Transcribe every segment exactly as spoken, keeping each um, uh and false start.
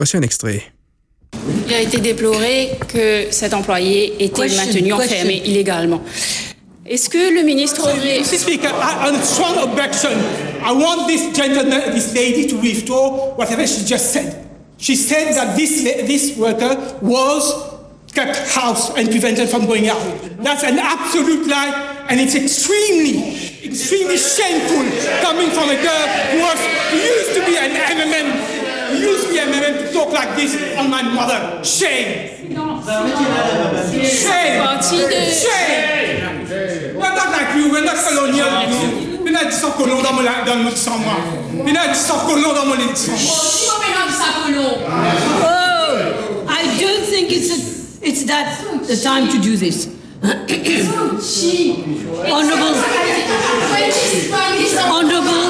Voici un extrait. Il a été déploré que cet employé était question, maintenu question. enfermé illégalement. Est-ce que le ministre aurait... Mister Speaker, on a strong objection. I want this gentleman, this lady to withdraw whatever she just said. She said that this, this worker was kept house and prevented from going out. That's an absolute lie, and it's extremely, extremely shameful coming from a girl who was who used to be an M M M, who used to be an M M M to talk like this on my mother. Shame. Shame. Shame. We're not like you. We're not colonial. We're not dix colons dans mon dans mon sang moi. We're not dix colons dans mon sang. Oh, I don't think it's a It's that the time to do this. Honorable, honorable,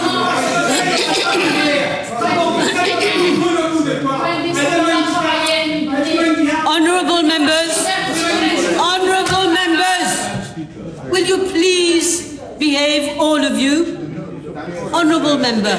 honorable members, honorable members, will you please behave, all of you? Honorable member,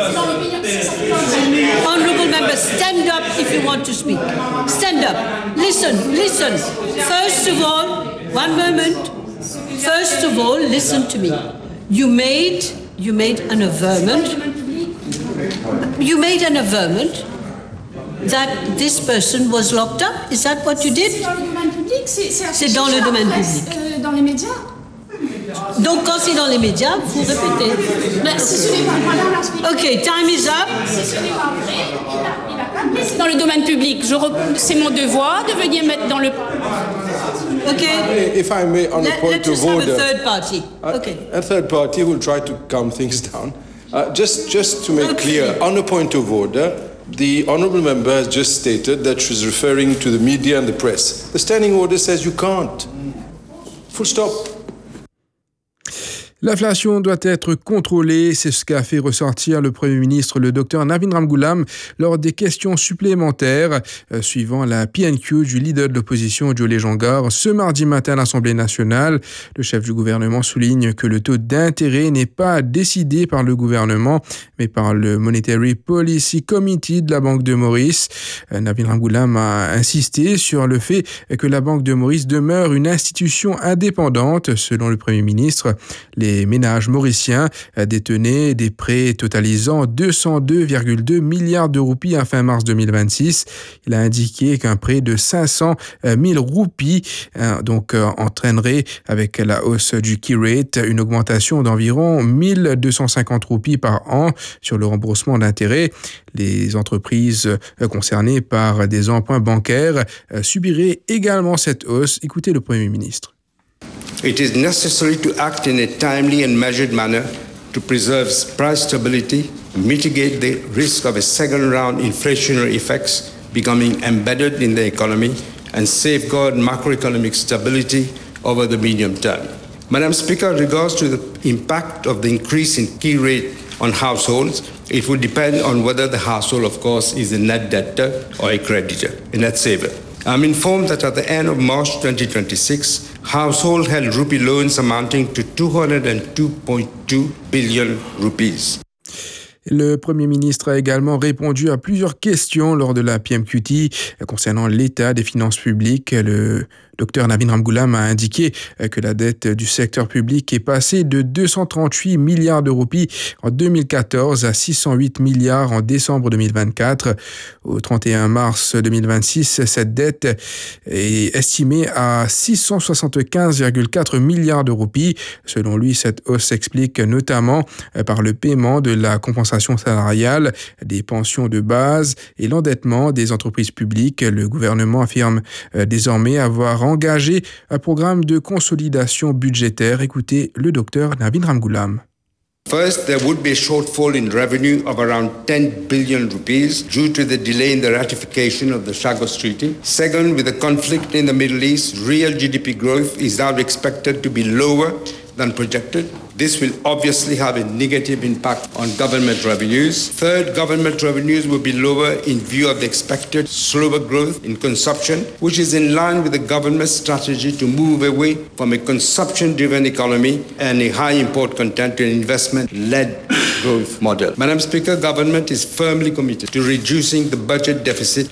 honorable member, stand up if you want to speak. Stand up. Listen, listen. First of all, one moment. First of all, listen to me. You made, you made an averment. You made an averment that this person was locked up. Is that what you did? C'est dans le domaine public. Dans les médias. Donc, quand c'est dans les médias, vous répétez. Mais si ce n'est pas vrai, OK, time is up. Si ce n'est pas vrai, il a, il a pas mis dans le domaine public. Je rep... C'est mon devoir de venir mettre dans le... OK. If I may, on Let, a point let of us order. have a third party. Okay. A, a third party will try to calm things down. Uh, just, just to make okay. clear, on a point of order, the honourable member has just stated that she's referring to the media and the press. The standing order says you can't. Full stop. L'inflation doit être contrôlée, c'est ce qu'a fait ressortir le Premier ministre, le docteur Navin Ramgoolam, lors des questions supplémentaires euh, suivant la P N Q du leader de l'opposition, Jolé Jongar. Ce mardi matin à l'Assemblée nationale, le chef du gouvernement souligne que le taux d'intérêt n'est pas décidé par le gouvernement, mais par le Monetary Policy Committee de la Banque de Maurice. Euh, Navin Ramgoolam a insisté sur le fait que la Banque de Maurice demeure une institution indépendante. Selon le Premier ministre, les Les ménages mauriciens détenaient des prêts totalisant deux cent deux virgule deux milliards de roupies à fin mars deux mille vingt-six. Il a indiqué qu'un prêt de cinq cent mille roupies donc, entraînerait, avec la hausse du key rate, une augmentation d'environ mille deux cent cinquante roupies par an sur le remboursement d'intérêts. Les entreprises concernées par des emprunts bancaires subiraient également cette hausse. Écoutez le Premier ministre. It is necessary to act in a timely and measured manner to preserve price stability, mitigate the risk of a second-round inflationary effects becoming embedded in the economy, and safeguard macroeconomic stability over the medium term. Madam Speaker, in regards to the impact of the increase in key rate on households, it would depend on whether the household, of course, is a net debtor or a creditor, a net saver. I'm informed that at the end of March twenty twenty-six, household held rupee loans amounting to two hundred two point two billion rupees. Le Premier ministre a également répondu à plusieurs questions lors de la P M Q T concernant l'état des finances publiques. Le docteur Navin Ramgoolam a indiqué que la dette du secteur public est passée de deux cent trente-huit milliards de roupies en deux mille quatorze à six cent huit milliards en décembre deux mille vingt-quatre. Au trente et un mars deux mille vingt-six, cette dette est estimée à six cent soixante-quinze virgule quatre milliards de roupies. Selon lui, cette hausse s'explique notamment par le paiement de la compensation salariale, des pensions de base et l'endettement des entreprises publiques. Le gouvernement affirme désormais avoir engagé un programme de consolidation budgétaire. Écoutez le docteur Navin Ramgoolam. First, there would be a shortfall in revenue of around ten billion rupees due to the delay in the ratification of the Chagos Treaty. Second, with the conflict in the Middle East, real G D P growth is now expected to be lower than projected. This will obviously have a negative impact on government revenues. Third, government revenues will be lower in view of the expected slower growth in consumption, which is in line with the government's strategy to move away from a consumption-driven economy and a high import content to an investment-led growth model. Madam Speaker, government is firmly committed to reducing the budget deficit